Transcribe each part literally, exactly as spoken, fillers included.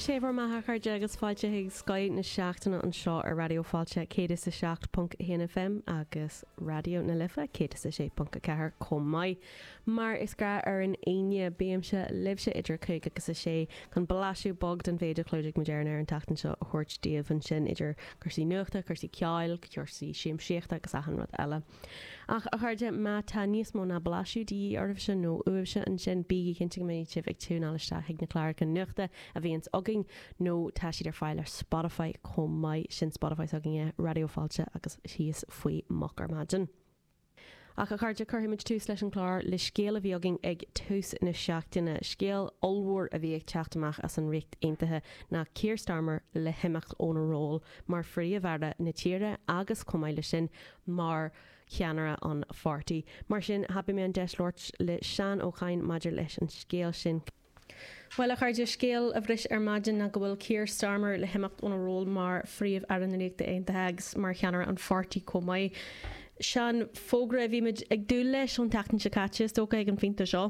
séhar maithe chuide agus fáilte ag Sky na seachtainna an seo ar radioáilte cé sa seacht punt F M agus radio na lifa cé sa sé punt cethir com mai. Mar is gra ar an aine béimse libse idir chuig agus a sé chun blaisiú bog den féidir clúdig moderne ar an tatan seo a thuirt díobh an sin idir chusaí nuachta, chusaí ceáil, chusaí siim siachta agus ahan rud eile. Ach a chuirde má tá níos mó na blaisiú dí ormh sin nó uamhse an sin bíí cinnte mé tíh ag túnáiste ag na chláir an nuachta a bhíons agin nó tá siad ar fáil ar Spotify com mai sin Spotify agin radioáilte agus síos faoi moch ar maidin. Ach a chuirde chuimiid túús leis an chlár le scéal a bhí agin ag túús na seachtainna scéal olmhór a bhí ag teachtamach as an richt aontaithe na Keir Starmer le himimecht ón ról mar frí a bhharda na tíre agus comáile sin mar cheanara an forty. Mar sin habi mé an deislirt le Sean O'Chain maidir leis an scéal sin. Well a chuirde scéal a bhris ar maidin na go bhfuil Keir Starmer le himimecht ón ról mar fríomh ar an richt aontaithe mar cheanara an forty comai. Sean fógra bhí meid ag dú leis an teachtain se caite tóca ag an finta seo?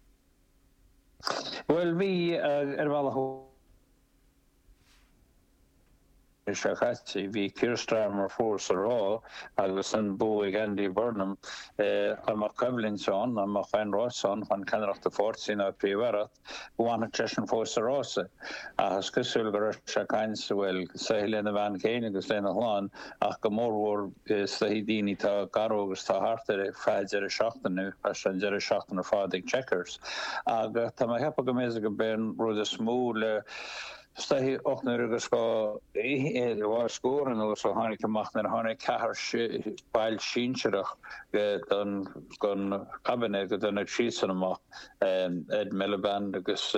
Well, bhí ar bhela se chaite bhí Keir Starmer fós a rá agus an bó ag Andy Burnham amach Cumlin seán amach Fine Rossán fan cenneachta fórsin a príomhharat bhána tesin fós a rása agus cosúil go se cainsa bhfuil sa léna bhean céine agus léna hláán ach go mórhór sa hí daoine tá garó agus tá hartar ag feidir a seachtainú as an deir a seachtain ar fád ag checkers agus tá mai hepa go méasa go ben rud a smú le Stahi ochnar agus go é war scoren agus so hánig amachnar hánig cehar bail síseach don gon cabinet go donna trísan amach Ed Miliband agus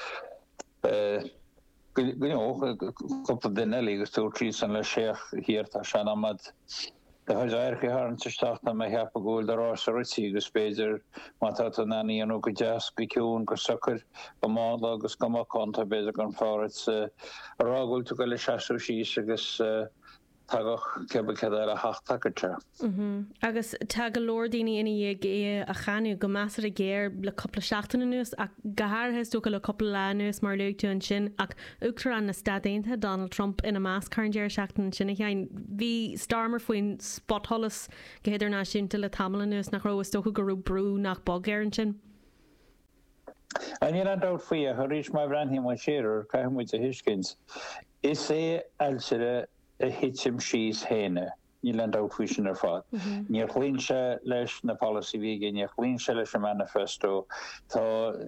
couple den elli agus tú trísan le séach hir tá sean amad de huisaircha háan teachta me heappa gúil de rás a rití agus beidir má tá naní an go deas go ciún go sucr go mála agus go má conta beidir gan fárit a rágúil tú go le seaú síos agus tagach ceba cedar a hachtacarte. Agus tá go leor daoine ina dhéag é a chaú go measar a géir le coppla seachtainna nús ach gathirthes tú go le coppla le nús mar leú tú an sin ach uachtar an na stadaonthe Donald Trump ina más cairndéir seachtain sin chéin bhí Starmer faoin spothollas go héidir náisiúnta le tamla nús nach roias tócha go raibh brú nach bog ar an sin. An íon an dát faoi a thuéis mai bhreanhí mai séirear caiimiid a hiiscins. Is é ailsire a hitsim síos héine ní le dáfuisisin ar fád. Níor chlínse leis na policy bhíige, níor chlínse leis a manifesto tá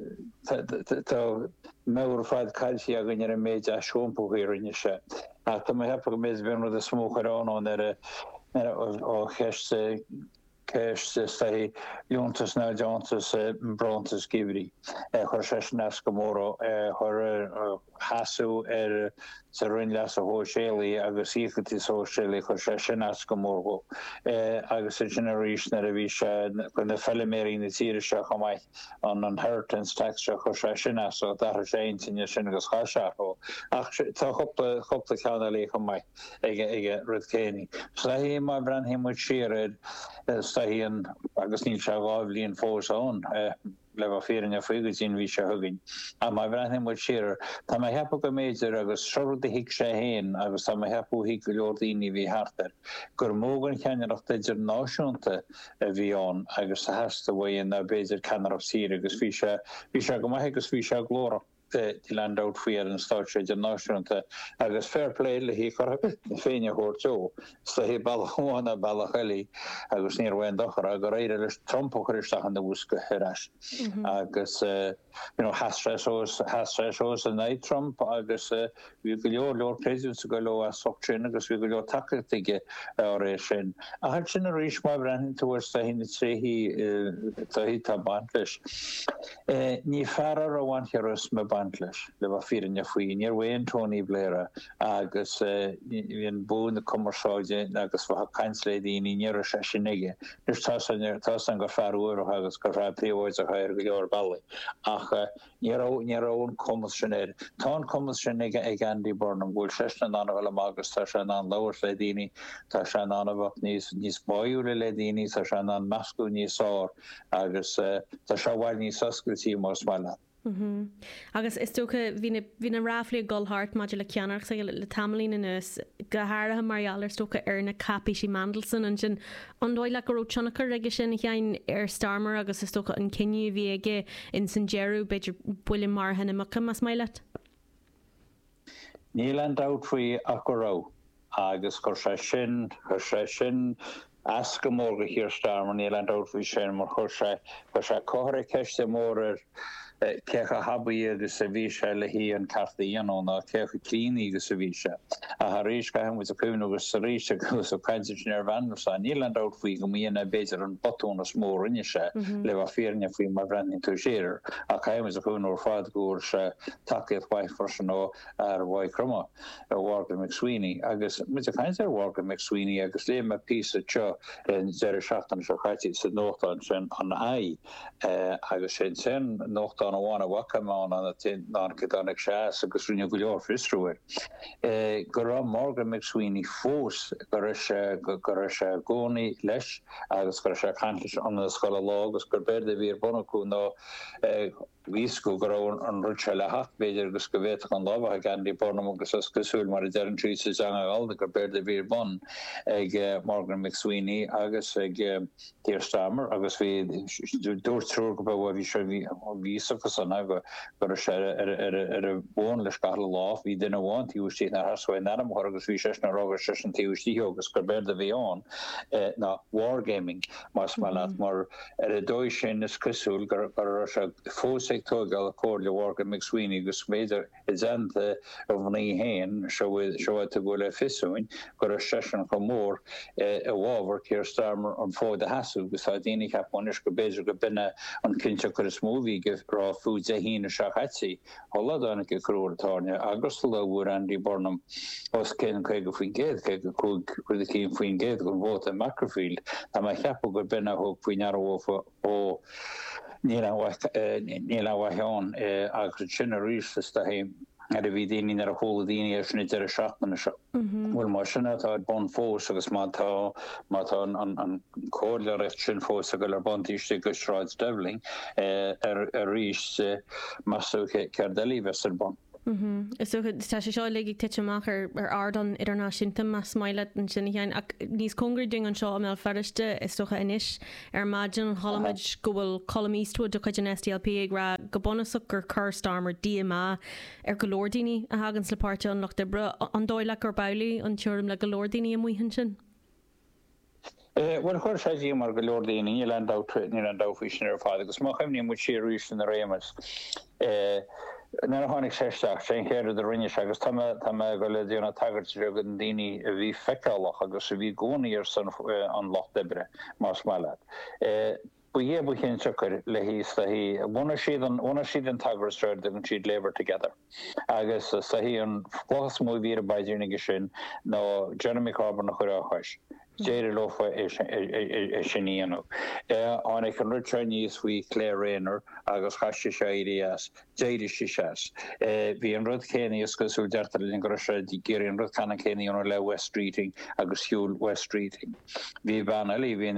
méir fáid caiiltí a gine a méid a siúmpóhéirinne se. A tá mai hepa go méid bhíon rud a smócharrán ar ó cheiste Keist stahí Jóntas ná Jóntas Brontas Gibri chuir sé nas go móra chuir hasú ar sa rinn leas a hóséalaí agus íchatí sóisiala chuir sé sin nas go mórgó agus a generéis na a bhí se go na felliméí na tíire se go maiid an an inheritance tax se chuir sé sin nas ó dar sé intinne sin agus chaseó ach tá chopla chopla cheanna go maiid ige rud céine. Sa hí má brenn hí mu siad Stahian agus ní se gáblíon fósán le a férin a fuigus sin ví se hugin. A mai brenn mu siar Tá mai hepa go méidir agus sorda hiic sé héin agus tá heapú hiic go leordaoine bhí hartar. Gur mógan cheanach idir náisiúnta a bhíán agus sa heasta bhaon na béidir cenar sí agus bhí se bhí se go mai agus bhí se glóra. Die land out fear an start náisiúnta agus fairplay le hí chu féine chóirtó sa hí bailháinna bailachelí agus níor bhain dochar a go réidir leis trompócharisteach an na bhúsca heras agus hasrás a naid Trump agus bhí go leor leor president go le a sochtrin agus bhí go leor takeige á rééis sin. A hat sin a ríis mai brenn túair sa hína tréhí hí tá bantlis. Ní fearar a bhainteras me bantlis le bh fírin a faoin níor bhaon Tony Blair agus bhíon bún na commerceáide agus bh caiinslé daoine níor sé sinige. Nus tá an gur fearúir agus gur ra príomhid a chuir go leor bailí ach níor ón commas sinnéir. Tá commas sinige ag Andy Burnham bhfuil seisna anhfuil agus tá se an leabhar le daoine tá se an anmhacht níos níos baúla le daoine tá se an mascú níos ár agus tá se bhhail níos oscailtí más meile. Mm-hmm. Agus is tócha hí na ráflaí golthart maidir le ceannach sa le tamlín inus gothairithe marialar tócha ar na Capi sí Mandelson an sin an dóid le go róteannacha aige sin cheann ar Starmer agus is tócha an cinniú bhí aige in San Jerú beidir buile mar hena macha mas mai leat. Níl an dáfaí ach go rá agus gur sé sin chu sé sin as go mór go hir Starmer níl an dáfaí sin mar chuir sé go sé cóthir ceiste mór ar cecha habaí agus sa bhí sé le hí an cartaí anón a cecha clíní agus sa bhí se. A tha rís go haimid a cúin agus sa rís agus a caiintear ar bhanarsa níl an dáit faoi go míonna beidir an botún a smór rinne se le bh féarne faoi mar brenn tú séir a chaimid a cúin ó fád gúir se takeíoh waithfar san ó ar bhaid cruma a Walker McSweeney agus mit a caiint ar Walker McSweeney agus lé me pí a teo in zeir seachtain se chaiti sa nóchtán sin an ai agus sin sin nóchtán an bhána wacamán an a tin ná godannig seas agus rinne go leor fristrúir. Go ra Morgan McSweeney fós gur gur se gcónaí leis agus gur se caiintlis an na scoile lá agus gur beirde bhí bonachú ná vísco go an rutse le hat beidir agus go bhéit an lábha gandí bonam agus as gosúil mar a dean trí sa alda gur beirde bhí bon ag Morgan McSweeney agus ag Keir Starmer agus bhí dúirtrú go bh bhí se ví san go gur sé ar a bhin leis gar lá hí duine bháin tíútí na hasfuin nam agus bhí sé na rágur se an tíútí agus gur beirde bhí an na wargaming mas me leat mar ar a dóid sin is cosúil gur se fós tógal a cór le Walker McSweeney gus méidir is ante a bhnaí héin seo a go le fisúin gur a sesin go mór a bháver Keir Starmer an fód a hasú gus a dénig hapis go béidir go binne an cinnte chu is móví rá fúd a hína seachatí holadánna go cruúirtáne agus le bhúr Andy Burnham os cén chu go faoin géad chu go cúg chu cín faoin géad go bhót a Macrofield a mai cheappa gur binne thug faoin arhófa ó Níl bhaán agus sinna rís sta hé ar a bhí daoine ar a hóla daoine ar sinna ar a seachna seo. Bhfuil mar sinna tá bon fós agus mátá mátá an cóla recht sin fós a go ar bontíiste go sráid Devling ar a rís masú ceir delí vesar bon. Is tá sé seo le tiiteach ar ardan idirnáisiúnta mas maile an sinna chéin ach níos congur ding an seo mé ferriiste is socha inis ar maidin Hollamid go bhfuil columnístú do chuid an S D L P ag ra go bonach gur Keir Starmer D M A ar golódaoine a hagans lepáte an nach de bre an dóile gur bailí an teorm le golódaoine am muhan sin. Well chuir sé dí mar golódaoine ní le dátre ní an dáfaí sin ar fád agus má chaimní mu sé rúis in a rémas. Na hánig séisteach sé chéir a rinne agus tá go le dúna tagart an daoine a bhí feicáach agus a bhí gcónaí ar san an loch debre más meile. Bu hé bu chin tukur le hí sa hí buna siad an buna siad an tagarstreir an siad labour together. Agus sa hí an flas mó vír baidirnig sin nó Jeremy Corbyn na chuir chuis. Jéidir lofa é sinníanú. Annig an rutre níos fao Claire Rayner agus chaiste sé as déidir si seas. Bhí an rud chéine is gosú deartalín go se géir an rud canna chéine an le West Streeting agus siúil West Streeting. Bhí ban eí hí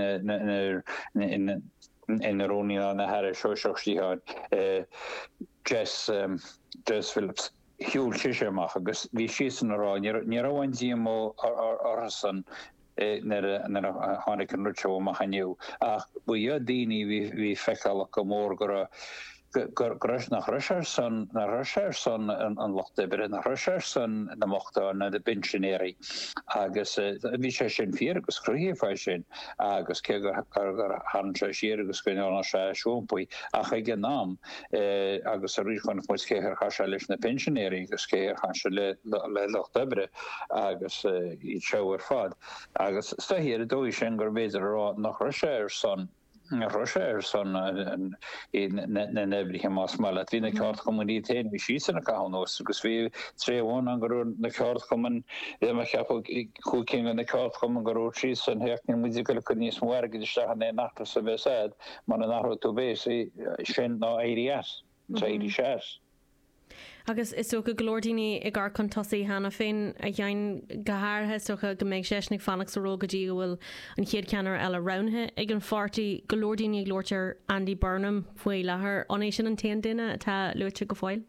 in a róí na her seoachtíáin Jess Jess Phillips. Hiúil siisiach agus bhí sian ará ní rahhain dímó orsan nar a hánig an rutse ma chaniu ach bu jo daoine hí feicáach go mór go Gros nach Rusher son na Rusher son an lochdebre na Rusher son na mochtta na de pensionéri agus vi sé sin fi agus cruhi fe sin agus ke han sé agus kun se sopoi a ge naam agus a ri mo ke ha leis na pensionéri agus ke han le le lochdebre agus i shower fad agus sta hier do sin gur be nach Rusher son Russia son in nebrige mas mal at vi na kart kommunité vi sína kanos gus vi tréhn an go na kart kommen me cho king an na kart kommen go sí an hening musical kunní smoerge sta nach se be said man nach to be sin ná A D S sé. Agus is so go glórdíine i gar chun tosaí hena féin a dhein gothartha socha go méid séisnig fannach sa ró go dtí bhfuil an chéad ceanar eile ranthe ag an fortaí go glórdíine ag glóirtear Andy Burnham faoi láthair anéis sin an taon duine atá luite go fáil.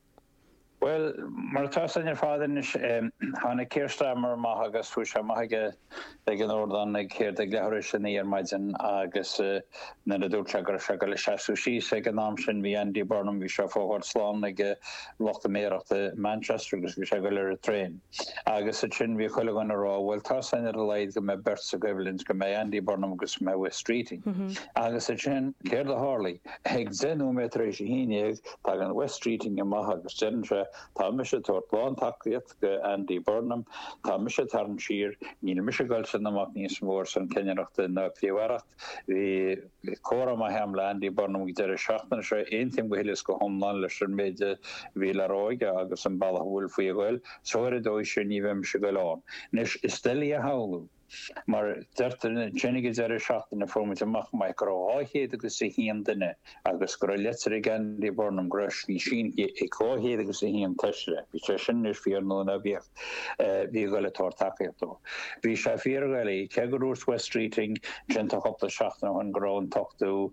Well, mar tá san ar fádan is hána céirstamar maith agus fuair se maithaige ag an ordan ag céir ag leabhar sin ar maidin agus na a dúirte gur se go le seaú síos ag an nám sin bhí Andy Burnham bhí se fóhart slán ag lochta méireachta Manchester agus bhí se go le a tréin. Agus sin bhí chuile gan rá bhfuil tá san ar a leid go me Bert sa Goblins go mé Andy Burnham agus me West Streeting. Agus sin céir a Harley ag denú metréis híineag tá an West Streeting a maith agus dense tá me se tuair plán takeíocht go Andy Burnham, tá me se tarn sír, ní me se goil sin amach níos mór san cinneachta na fiúharacht. Bhí córa mai heam le Andy Burnham go deidir seachtain se aon tim gohilas go homlan leis an méide bhí le ráige agus an bailthúil faoi goil, soir dóis sin ní bheim se goilán. Nis is stelí a haú. Mar dertar tsinnig er seachtain na formid amach mai go áhéad agus sé hían duine agus go letar Andy Burnham gros ní sin i cóhéad agus sé hían teisre. Bhí sé sin is fíor nó na bhíocht bhí go le tátaíochtó. Bhí sé fíor gaile ce go ús West Streeting sin táchopta seachtain an grá an tochtú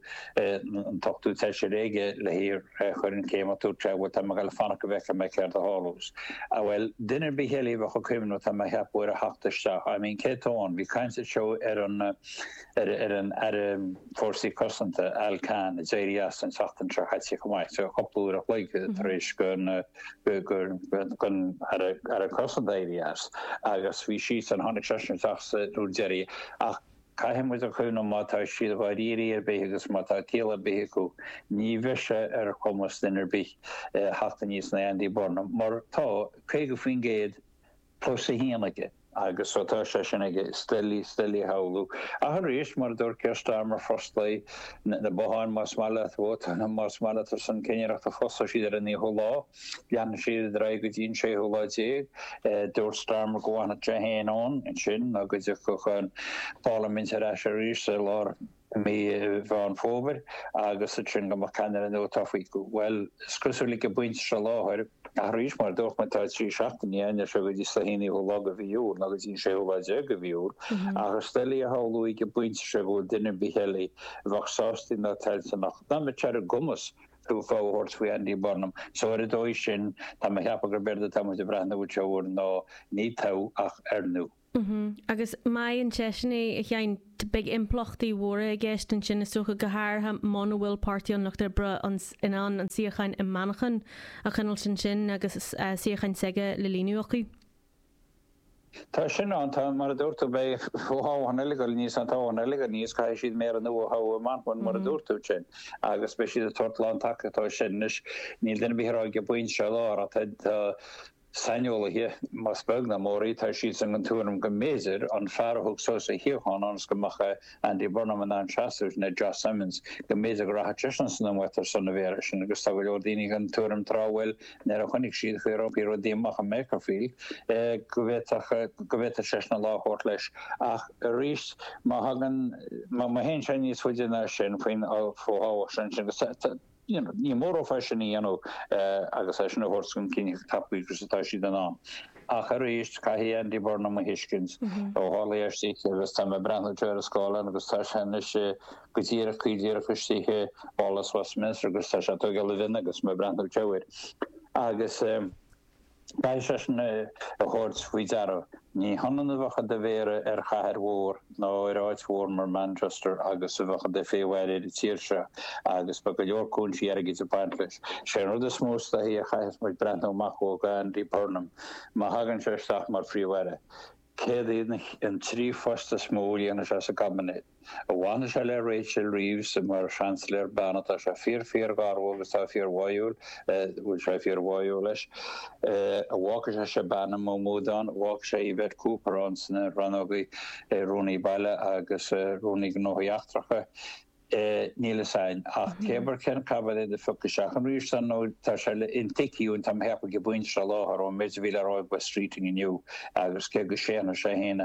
an tochtú teise réige le hir chuirn céimatú tre bhil tá gal fanna go bhecha me ceir a hálús. A bhfuil duine bí héalaí bh chu cuimnú tá me heapúir a hachtaiste. I mean cétá vi kaint show er an er er an er forsi kostante alkan Zerias en sachten tra het sich gemaakt so koploer op like treis gun gun gun er er kostante areas agus vi sheets an hundred sessions af ru Jerry ach Caim was a chun mátá siad a bhíí ar bé agus mátá céile béú ní bheise ar chumas inar bí hata níos na Andy Burnham mar tá cé go faoin géad plus a híanaige agus sotá se sin ige stelí stelí haú. A han rééis mar dúir ceirtámar frostlai na báin más mála bhót na más mála san céineach a fosa siidir in ního lá. Leanna siad ra go dín sé ho láé dúir starmar gohána tre héán in sin agus go chun parlament a se rí lá mé bhean fóber agus sin go cannar an ótáfaí go well scrúsúlik go buint se láthir a rís mar doch me tá trí seachtaíine se go dí slahéine ho lá go bhíú agus dín sé bh go bhíú agus stelí a háú go buint se bh duine bihélí bhachsástí na teilte nach na me te a gomas tú fáhort fao Andy Burnham. So er dóis sin tá me heappa gur berde tá de brenda bú teúir ná ní tá ach arnú. Mm-hmm. Agus mai an teisina a chean big implochtaí mhóra a gceist an sin is socha go háirtha mána bhfuil páirtíón nach tar bre in an an siachain i manachan a chunnal sin sin agus siachain seige le línuachaí. Tá sin an tá mar a dúirtu bé fóá eiligal níos an táin eiligal níos cai siad mé an nuá man mar a dúirtu sin agus be siad a tortláán take tá sinnis níl den bhírá go buin se lá a Saniola hi mas begna mori tá si an túm go méidir an fearhog so a hián ans go macha Andy Burnham an an Chasters na Josh Simmons go méidir go rasan an wetar san ver sin agus tá ordínig an túm tráhfuil ne a chonig siad chu op ro déach a Makerfield go go vet sena láhort leis ach rís má hagan má hen se níos fuidirna sin faoin á fóá sin sin You know, ní mór feisiní anú agus sin horún cinine tapútá si den ná. A chu rééis caihí Andy Burnham a hiiscins ó hála sí agus tá me brandúir a scála agus tá sena sé gotíar a chuidíar a chutíthe álas Westminster agus tá se tu go le vinne agus me brandú teir. Agus Bei se a hort fao dara. Ní hanna bhacha de bhéire ar chair mhór ná ráid mhór mar Manchester agus a bhacha de féhhair i tíirse agus ba go leorcún si aige a baintlis. sé rud is smósta hí a chaithas mar brandú machó go Andy Burnham má hagann sé staach mar fríomhhaire. Céad an trí fosta smóí ana se a cabinet. A bhána se le Rachel Reeves mar chancellor banna tá se fír fír garú agus tá fír bhhaúil bhfuil se fír bhhaú leis. A bhhacha se se banna mó módán, bhhacha sé Yvette Cooper an sanna ranógaí Rónaí Baile agus Rónaí Gnóthaíachtracha. Níle sein ach keber ken kabel de fuke seach an risan no tá se in tikiún tam hepa go buint se láhar ó mé vi roi West Streeting inniu agus ke go séna sé héna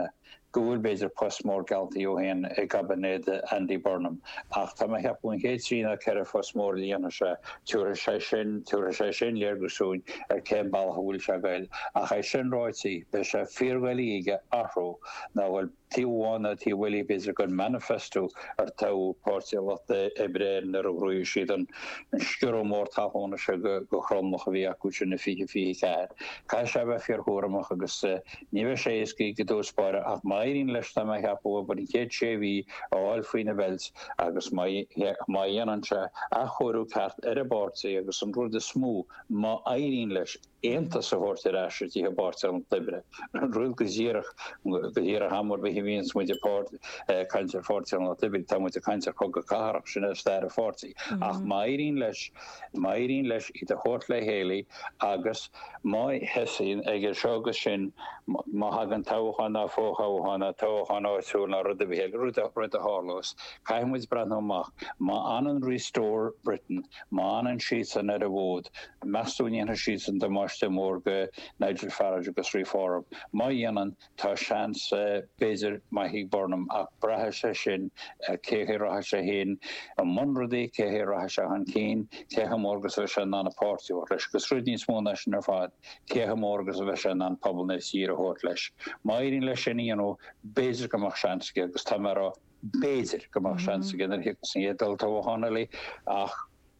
gohfuil beidir postmór galtaí ó hen ag gabanéad Andy Burnham. Ach tá mai heapún héad sína ceir postmór líana se túra sé sin túra sé sin léirgusún ar cén bailtha bhfuil se gail. Ach é sin ráidsaí be se fíorhfuil ige athró ná bhfuil tíhána tí bhfuil beidir gon manifesto ar tá páirtealta ebréin ar a bhrúí siad an sciúr mór táthóna se go chromach a bhí acu sin na fiche fií ceir. Cai se bheith fíorthúramach agus ní bheith sé is cí go dúspáire ach mairín leis tá mai heapú bud chéad sé bhí áil faoine bhils agus mai dhéanaan se a chóirú ceart ar a báirtaí agus an rud a smú má éirín leis éanta sa bhórtar eisirtí a báirteal an libre. Rúil go díireach go díireach hamór bhí híonn muide caiintear fórteal an libre tá muide caiintear chugad caharach sin ar stair a fórtaí. Ach má éirín leis má éirín leis i de chóirt le héalaí agus má hesaín ag ar seogus sin má hagan táhaána fóchaána táhaána áitiúna rud a bhé rud a rud a hálós. Caiimmuid breanamach má anan Restore Britain, má anan sísan ar a bhód, meúíana sísan de máiste mór go Nigel Farage agus Reform. Má dhéanaan tá seans béidir maithí Burnham ach brathe sé sin céhé rathe sé héin an munradaí céhé rathe se an cín céthe mórgus bheith se ná na pártiú leis gus rudín smó leis ar fad céthe mórgus bheith se ná poblna sír a hót leis. Má éirín leis sin íanú béidir gomach seansige agus tá mar béidir gomach seansige ar higus san édal táhaána ach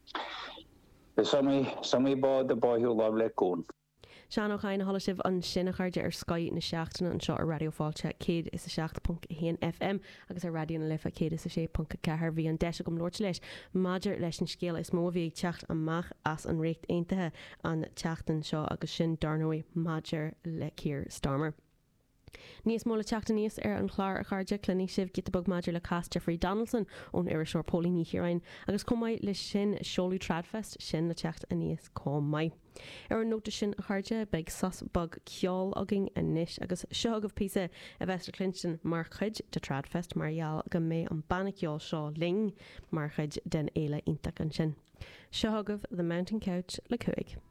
samí samí bád a báithú lá le cún. Sean O'Chain hála sibh an sinna chuide ar Sky na seachtainna an seo ar radioáilte céad is a seacht punt one F M agus ar radio na lifa céad is a sé punt cethir bhí an deise gom Lord leis. Maidir leis an scéal is mó bhí teacht amach as an récht aontaithe an teachtain seo agus sin darnóí Maidir le Keir Starmer. Níos móla teachta níos ar an chláir a chaide cluní sibh git bug Maidir le cas Jeffrey Donaldson ón ar seoir pólí ní hiráin agus commáid le sin seolú Tradfest sin na teacht a níos commáid. Ar an nóta sin a chaide beag sas bug ceol agin a níis agus seogah písa a Vester Clinton mar chuid de Tradfest margheall go mé an banna ceol seo ling mar chuid den éile ionta an sin. Seogah the Mountain Couch le cuaig.